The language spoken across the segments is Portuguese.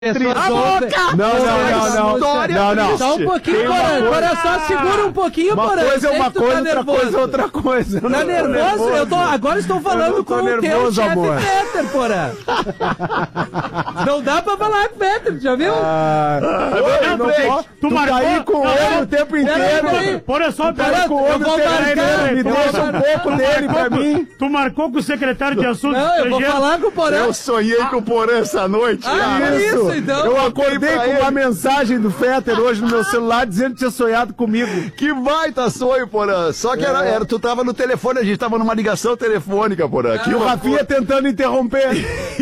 Não. Só um pouquinho, Porã. Só segura um pouquinho, Porã. Uma coisa é uma coisa, outra coisa é outra coisa. Tá nervoso? Agora estou falando com o teu chefe Peter, Porã. Não dá pra falar com o Peter, já viu? Tu aí com o homem o tempo inteiro. Porã, só pera com o homem o tempo inteiro. Me deixa um pouco dele pra mim. Tu marcou com o secretário de assuntos estrangeiros. Não, eu vou falar com o Porã. Eu sonhei com o Porã essa noite. Isso, então. Eu acordei com uma mensagem do Fetter hoje no meu celular dizendo que tinha sonhado comigo. Que baita sonho, Porã. Só que tu tava no telefone, a gente tava numa ligação telefônica, Porã. E o Rafinha tentando interromper.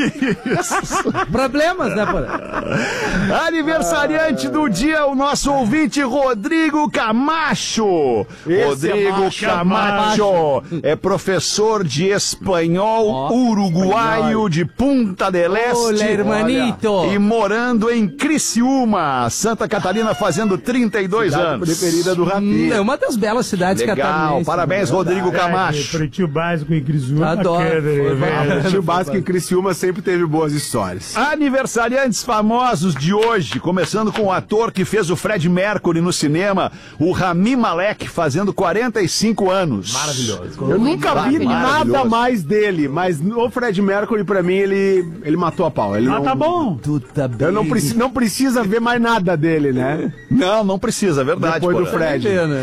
Problemas, né, Porã? Aniversariante do dia, o nosso ouvinte Rodrigo Camacho. Rodrigo Camacho é professor de espanhol uruguaio de Punta del Este. Olha, hermanito. E morando em Criciúma, Santa Catarina, fazendo 32 anos. Preferida do Rafinha. É uma das belas cidades catarinenses. Parabéns, Rodrigo Camacho. Pretinho Básico em Criciúma. Adoro. Pretinho Básico em Criciúma sempre teve boas histórias. Aniversariantes famosos de hoje, começando com o ator que fez o Fred Mercury no cinema, o Rami Malek, fazendo 45 anos. Maravilhoso. Eu nunca vi nada mais dele, mas o Fred Mercury, pra mim, ele matou a pau. Ele tá bom. Eu não precisa ver mais nada dele, né? Não precisa, é verdade. Depois do Fred.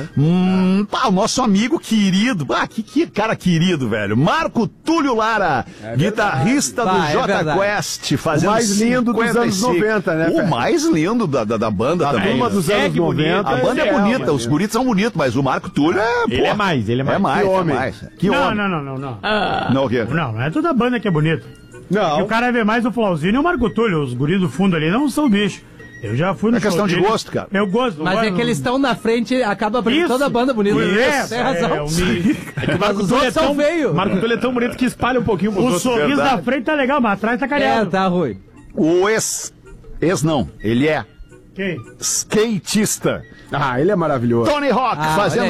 O nosso amigo querido, que cara querido, velho. Marco Túlio Lara, guitarrista do Jota Quest, fazendo o mais lindo 55. Dos anos 90, né? O mais lindo da banda também. A turma dos anos 90. A banda é bonita, os guritos são bonitos, mas o Marco Túlio ele é mais. É mais. Que homem. Que homem. Não, o quê? Não é toda a banda que é bonita. Não. E o cara vê mais o Flauzino e o Marco Túlio. Os guris do fundo ali não são bicho. Eu já fui no show. É questão de gosto, cara. Eu gosto. Mas é que eles estão na frente, acaba abrindo toda a banda bonita. Tem razão. Mas os outros são feios. Marco Túlio é tão bonito que espalha um pouquinho pros outros. O sorriso da frente tá legal, mas atrás tá careado. Tá ruim. O não, ele é quem? Skatista. Ele é maravilhoso. Tony Hawk, fazendo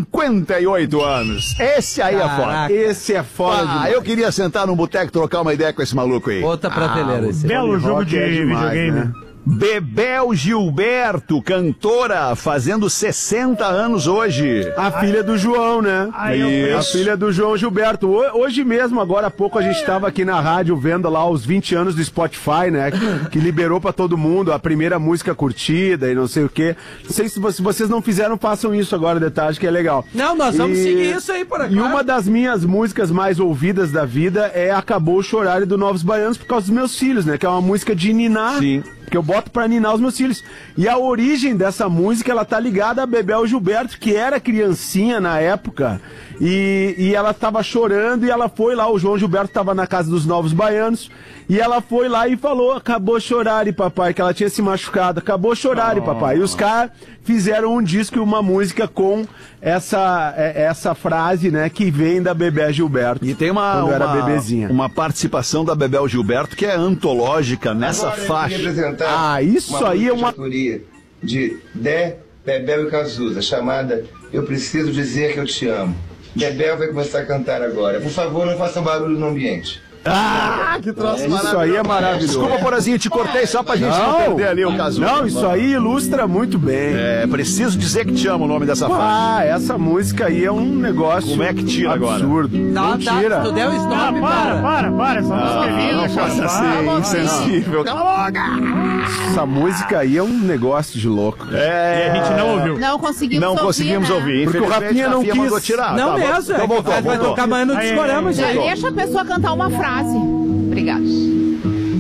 58 anos. Esse aí é foda. Esse é foda demais. Eu queria sentar num boteco e trocar uma ideia com esse maluco aí. Outra prateleira esse. Belo jogo de videogame. Né? Bebel Gilberto, cantora, fazendo 60 anos hoje. A filha do João, né? A filha do João Gilberto. Hoje mesmo, agora há pouco, a gente estava aqui na rádio vendo lá os 20 anos do Spotify, né? Que liberou pra todo mundo a primeira música curtida e não sei o quê. Não sei se vocês não fizeram, façam isso agora de tarde, que é legal. Não, nós vamos seguir isso aí por aqui. E uma das minhas músicas mais ouvidas da vida é Acabou Chorar do Novos Baianos por causa dos meus filhos, né? Que é uma música de ninar. Sim. Que eu boto pra ninar os meus filhos. E a origem dessa música, ela tá ligada a Bebel Gilberto, que era criancinha na época, e ela tava chorando, e ela foi lá, o João Gilberto tava na casa dos Novos Baianos, e ela foi lá e falou, acabou chorar, papai, que ela tinha se machucado, acabou chorar, papai. E os caras fizeram um disco e uma música com essa frase, né, que vem da Bebel Gilberto. E tem era bebezinha. Uma participação da Bebel Gilberto que é antológica nessa faixa. Isso aí é uma de Dé, Bebel e Cazuza, chamada Eu Preciso Dizer Que Eu Te Amo. Bebel vai começar a cantar agora. Por favor, não façam barulho no ambiente. Que troço maravilhoso. Isso aí é maravilhoso. Desculpa, Porazinho, te cortei só pra gente não perder ali o caso. Não, isso aí ilustra muito bem. Preciso dizer que te amo o nome dessa faixa. Essa música aí é um negócio Como é que tira absurdo. Agora? Não tira. Tu deu stop, para. Essa música é linda, não faça assim, insensível. Cala a boca. Essa música aí é um negócio de louco. E a gente não ouviu. Não conseguimos ouvir. Porque o Rafinha não quis. Mandou tirar. Não mesmo. Então voltou. Vai tocar amanhã no Discorama, gente. Deixa a pessoa cantar uma frase. Obrigado.